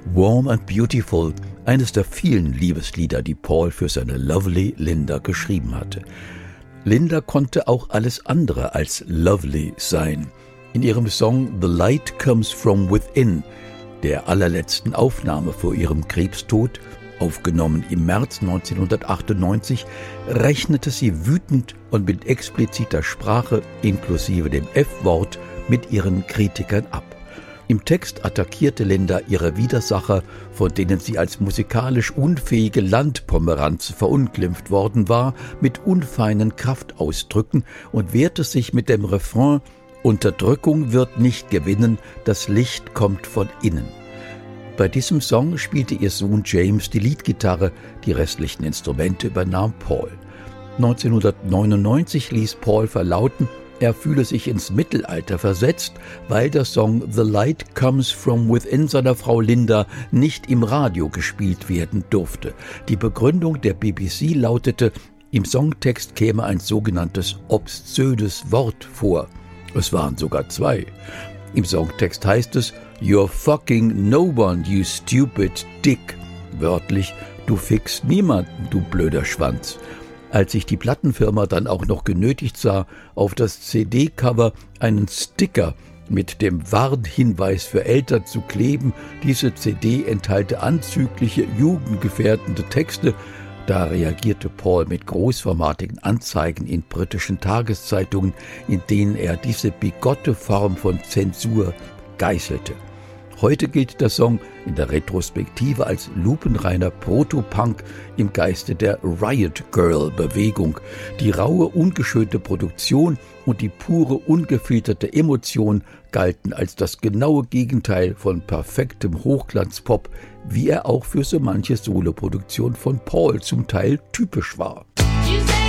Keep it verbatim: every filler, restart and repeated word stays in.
Warm and Beautiful, eines der vielen Liebeslieder, die Paul für seine Lovely Linda geschrieben hatte. Linda konnte auch alles andere als lovely sein. In ihrem Song The Light Comes From Within, der allerletzten Aufnahme vor ihrem Krebstod, aufgenommen im März neunzehnhundertachtundneunzig, rechnete sie wütend und mit expliziter Sprache inklusive dem F-Wort mit ihren Kritikern ab. Im Text attackierte Linda ihre Widersacher, von denen sie als musikalisch unfähige Landpomeranze verunglimpft worden war, mit unfeinen Kraftausdrücken und wehrte sich mit dem Refrain: Unterdrückung wird nicht gewinnen, das Licht kommt von innen. Bei diesem Song spielte ihr Sohn James die Leadgitarre, die restlichen Instrumente übernahm Paul. neunzehnhundertneunundneunzig ließ Paul verlauten, er fühle sich ins Mittelalter versetzt, weil der Song The Light Comes From Within seiner Frau Linda nicht im Radio gespielt werden durfte. Die Begründung der B B C lautete, im Songtext käme ein sogenanntes obszönes Wort vor. Es waren sogar zwei. Im Songtext heißt es, You're fucking no one, you stupid dick. Wörtlich, du fickst niemanden, du blöder Schwanz. Als sich die Plattenfirma dann auch noch genötigt sah, auf das C D-Cover einen Sticker mit dem Warnhinweis für Eltern zu kleben, diese C D enthalte anzügliche, jugendgefährdende Texte, da reagierte Paul mit großformatigen Anzeigen in britischen Tageszeitungen, in denen er diese bigotte Form von Zensur geißelte. Heute gilt der Song in der Retrospektive als lupenreiner Proto-Punk im Geiste der Riot-Girl-Bewegung. Die raue, ungeschönte Produktion und die pure, ungefilterte Emotion galten als das genaue Gegenteil von perfektem Hochglanzpop, wie er auch für so manche Soloproduktion von Paul zum Teil typisch war.